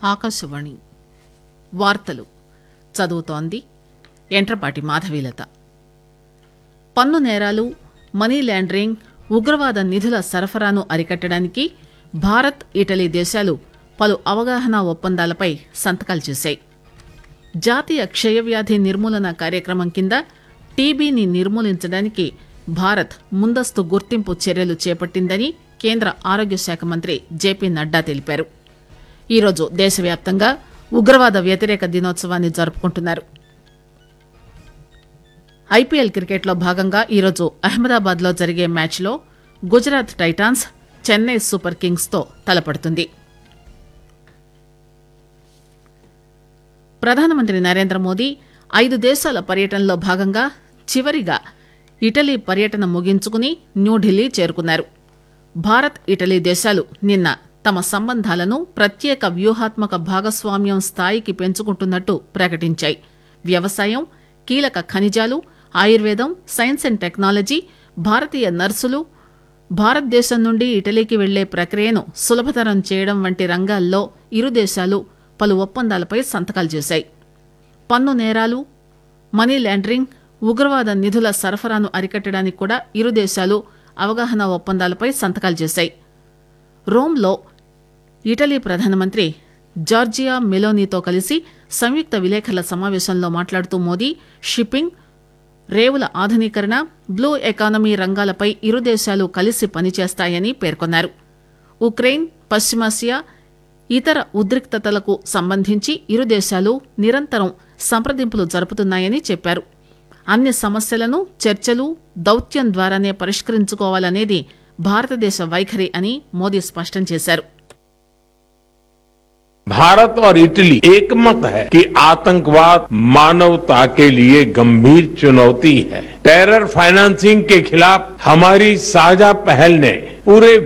ఆకాశవాణి వార్తలు చదువుతోంది ఎంట్రపాటి మాధవీలత. పన్ను నేరాలు, మనీ లాండరింగ్, ఉగ్రవాద నిధుల సరఫరాను అరికట్టడానికి భారత్, ఇటలీ దేశాలు పలు అవగాహన ఒప్పందాలపై సంతకాలు చేశాయి. జాతీయ క్షయవ్యాధి నిర్మూలన కార్యక్రమం కింద టీబీని నిర్మూలించడానికి భారత్ ముందస్తు గుర్తింపు చర్యలు చేపట్టిందని కేంద్ర ఆరోగ్య శాఖ మంత్రి జేపీ నడ్డా తెలిపారు. ఈరోజు దేశవ్యాప్తంగా ఉగ్రవాద వ్యతిరేక దినోత్సవాన్ని జరుపుకుంటున్నారు. ఐపీఎల్ క్రికెట్లో భాగంగా ఈరోజు అహ్మదాబాద్ లో జరిగే మ్యాచ్లో Gujarat Titans Chennai super Kings తో తలపడుతుంది. ప్రధానమంత్రి నరేంద్ర మోదీ 5 దేశాల పర్యటనలో భాగంగా చివరిగా ఇటలీ పర్యటన ముగించుకుని న్యూఢిల్లీ చేరుకున్నారు. భారత్, ఇటలీ దేశాలు నిన్న తమ సంబంధాలను ప్రత్యేక వ్యూహాత్మక భాగస్వామ్యం స్థాయికి పెంచుకుంటున్నట్టు ప్రకటించాయి. వ్యవసాయం, కీలక ఖనిజాలు, ఆయుర్వేదం, సైన్స్ అండ్ టెక్నాలజీ, భారతీయ నర్సులు, భారతదేశం నుండి ఇటలీకి వెళ్లే ప్రక్రియను సులభతరం చేయడం వంటి రంగాల్లో ఇరు దేశాలు పలు ఒప్పందాలపై సంతకాలు చేశాయి. పన్ను నేరాలు, మనీ లాండరింగ్, ఉగ్రవాద నిధుల సరఫరాను అరికట్టడానికి కూడా ఇరు దేశాలు అవగాహన ఒప్పందాలపై సంతకాలు చేశాయి. రోమ్లో ఇటలీ ప్రధానమంత్రి జార్జియా మెలోనీతో కలిసి సంయుక్త విలేకరుల సమావేశంలో మాట్లాడుతూ మోదీ షిప్పింగ్, రేవుల ఆధునీకరణ, బ్లూ ఎకానమీ రంగాలపై ఇరు దేశాలు కలిసి పనిచేస్తాయని పేర్కొన్నారు. ఉక్రెయిన్, పశ్చిమాసియా, ఇతర ఉద్రిక్తతలకు సంబంధించి ఇరు దేశాలు నిరంతరం సంప్రదింపులు జరుపుతున్నాయని చెప్పారు. అన్ని సమస్యలను చర్చలు, దౌత్యం ద్వారానే పరిష్కరించుకోవాలనేది భారతదేశ వైఖరి అని మోదీ స్పష్టం చేశారు. भारत और इटली एकमत है कि आतंकवाद मानवता के लिए गंभीर चुनौती है. टेरर फाइनेंसिंग के खिलाफ हमारी साझा पहल ने पूरे